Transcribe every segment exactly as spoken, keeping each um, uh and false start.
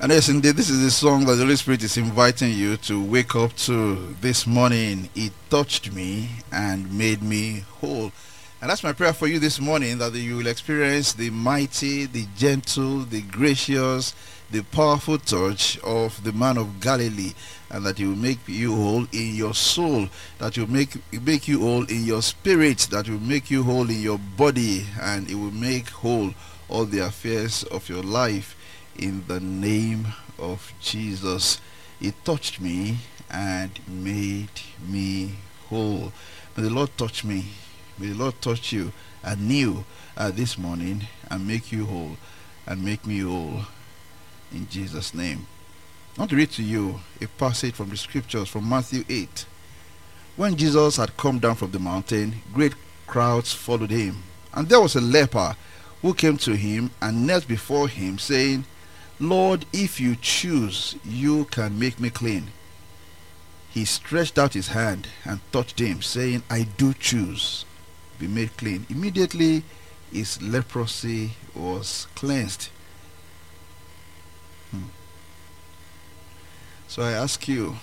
And yes, indeed, this is the song that the Holy Spirit is inviting you to wake up to this morning. It touched me and made me whole. And that's my prayer for you this morning, that you will experience the mighty, the gentle, the gracious, the powerful touch of the man of Galilee, and that he will make you whole in your soul, that will make make you whole in your spirit, that will make you whole in your body, and it will make whole all the affairs of your life in the name of Jesus. It touched me and made me whole. May the Lord touch me. May the Lord touch you anew uh, this morning and make you whole and make me whole in Jesus' name. I want to read to you a passage from the scriptures from Matthew eight. When Jesus had come down from the mountain, great crowds followed him. And there was a leper who came to him and knelt before him, saying, Lord, if you choose, you can make me clean. He stretched out his hand and touched him, saying, I do choose, be made clean. Immediately his leprosy was cleansed. Hmm. So I ask you,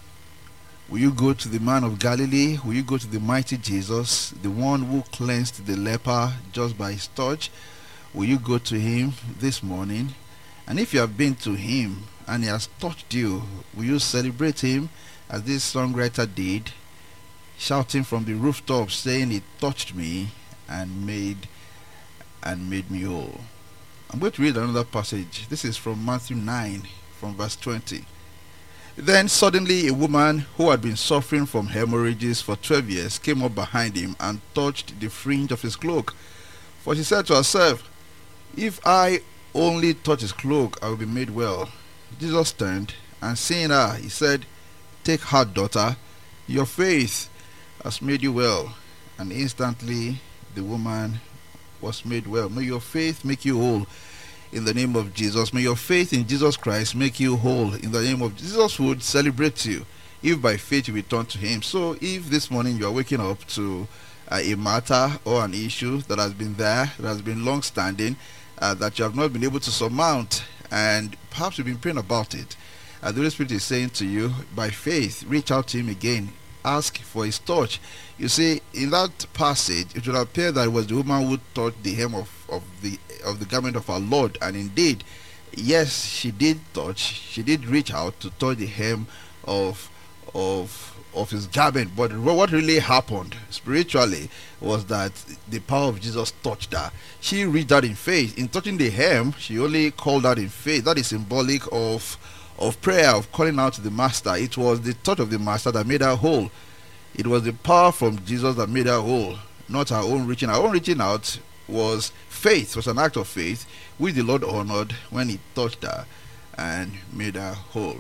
will you go to the man of Galilee? Will you go to the mighty Jesus, the one who cleansed the leper just by his touch? Will you go to him this morning? And if you have been to him and he has touched you, will you celebrate him as this songwriter did, shouting from the rooftop, saying, he touched me and made and made me whole? I'm going to read another passage. This is from Matthew nine, from verse twenty. Then suddenly a woman who had been suffering from hemorrhages for twelve years came up behind him and touched the fringe of his cloak. For she said to herself, if I only touch his cloak, I will be made well. Jesus turned, and seeing her, he said, take heart, daughter, your faith has made you well. And instantly the woman was made well. May your faith make you whole in the name of Jesus. May your faith in Jesus Christ make you whole in the name of Jesus. Jesus would celebrate you if by faith you return to him. So if this morning you are waking up to uh, a matter or an issue that has been there, that has been long standing, Uh, that you have not been able to surmount, and perhaps you've been praying about it, uh, the Holy Spirit is saying to you, by faith, reach out to him again, ask for his touch. You see, in that passage, it would appear that it was the woman who touched the hem of, of the of the garment of our Lord, and indeed, yes, she did touch, she did reach out to touch the hem of of of his garment. But what really happened spiritually was that the power of Jesus touched her. She reached out in faith. In touching the hem, she only called out in faith. That is symbolic of of prayer, of calling out to the master. It was the touch of the master that made her whole. It was the power from Jesus that made her whole, not her own reaching. Her own reaching out was faith, it was an act of faith, which the Lord honored when he touched her and made her whole.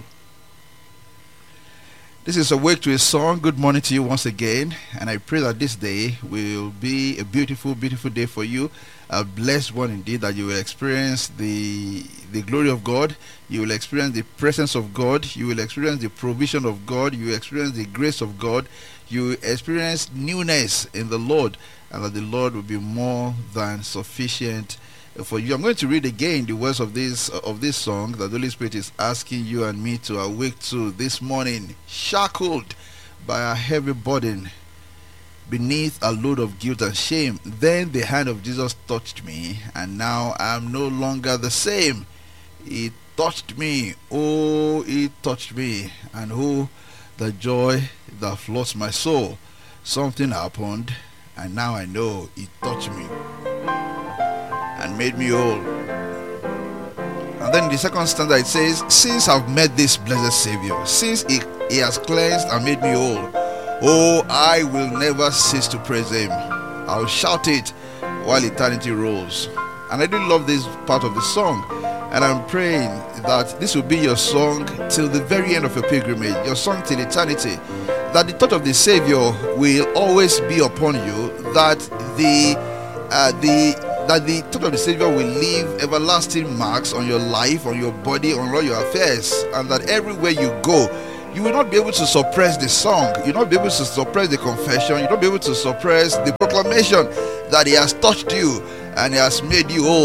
This is Awake to a Song. Good morning to you once again, and I pray that this day will be a beautiful, beautiful day for you, a blessed one indeed, that you will experience the the glory of God, you will experience the presence of God, you will experience the provision of God, you will experience the grace of God, you will experience newness in the Lord, and that the Lord will be more than sufficient for you. I'm going to read again the words of this of this song that the Holy Spirit is asking you and me to awake to this morning. Shackled by a heavy burden, beneath a load of guilt and shame, then the hand of Jesus touched me, and now I am no longer the same. It touched me, oh, it touched me, and oh, the joy that floods my soul. Something happened, and now I know it touched me and made me whole. And then in the second stanza it says, since I've met this blessed Savior, since he, he has cleansed and made me whole, oh, I will never cease to praise him. I'll shout it while eternity rolls. And I do love this part of the song, and I'm praying that this will be your song till the very end of your pilgrimage, your song till eternity, that the touch of the Savior will always be upon you, that the uh, the that the touch of the Savior will leave everlasting marks on your life, on your body, on all your affairs, and that everywhere you go, you will not be able to suppress the song, you will not be able to suppress the confession, you will not be able to suppress the proclamation that he has touched you and he has made you whole.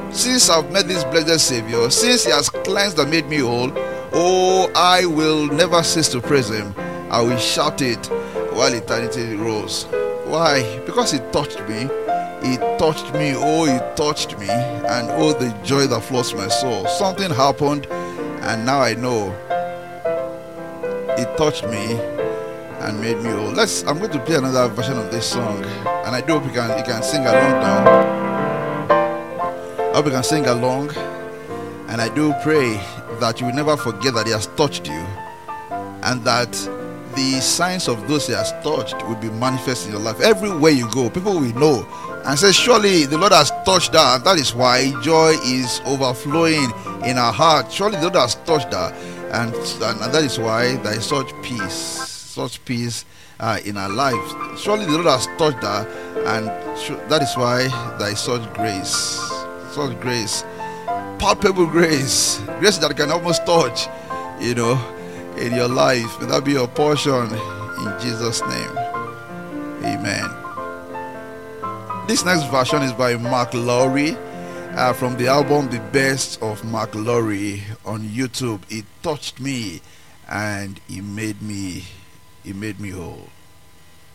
Since I've met this blessed Savior, since He has cleansed and made me whole, oh, I will never cease to praise Him. I will shout it while eternity rolls. Why? Because He touched me. He touched me. Oh, He touched me. And oh, the joy that floods my soul. Something happened, and now I know He touched me and made me whole. Let's. I'm going to play another version of this song, and I do hope you can you can sing along now. I hope you can sing along, and I do pray that you will never forget that He has touched you, and that the signs of those He has touched will be manifest in your life. Everywhere you go, people will know and say, surely the Lord has touched her, and that is why joy is overflowing in our heart. Surely the Lord has touched her, and, and, and that is why there is such peace, such peace uh, in our lives. Surely the Lord has touched her, and sh- that is why there is such grace. Such grace, palpable grace, grace that can almost touch, you know, in your life. May that be your portion in Jesus' name. Amen. This next version is by Mark Lowry uh, from the album The Best of Mark Lowry on YouTube. It touched me and He made me, He made me whole.